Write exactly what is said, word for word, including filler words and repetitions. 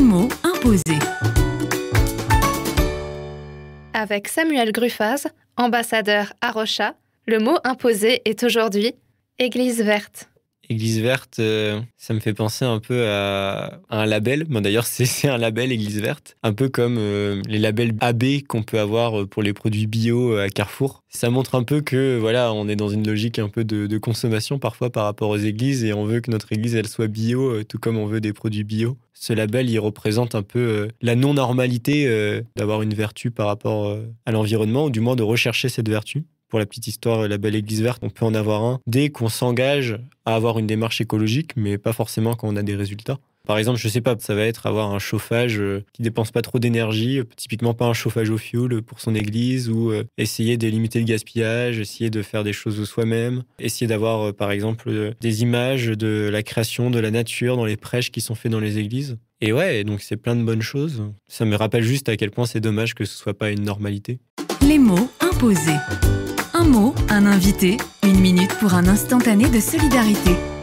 mots imposés. Avec Samuel Gruffaz, ambassadeur à Rocha, le mot imposé est aujourd'hui Église verte. Église verte, euh, ça me fait penser un peu à, à un label. Bon, d'ailleurs, c'est, c'est un label Église verte. Un peu comme euh, les labels A B qu'on peut avoir pour les produits bio à Carrefour. Ça montre un peu que voilà, on est dans une logique un peu de, de consommation parfois par rapport aux églises et on veut que notre église elle soit bio, euh, tout comme on veut des produits bio. Ce label, il représente un peu euh, la non-normalité euh, d'avoir une vertu par rapport euh, à l'environnement, ou du moins de rechercher cette vertu. Pour la petite histoire, le label Église verte, on peut en avoir un dès qu'on s'engage à avoir une démarche écologique, mais pas forcément quand on a des résultats. Par exemple, je sais pas, ça va être avoir un chauffage qui dépense pas trop d'énergie, typiquement pas un chauffage au fioul pour son église, ou essayer de limiter le gaspillage, essayer de faire des choses soi-même, essayer d'avoir, par exemple, des images de la création de la nature dans les prêches qui sont faits dans les églises. Et ouais, donc c'est plein de bonnes choses. Ça me rappelle juste à quel point c'est dommage que ce soit pas une normalité. Les mots imposés. Un mot, un invité, une minute pour un instantané de solidarité.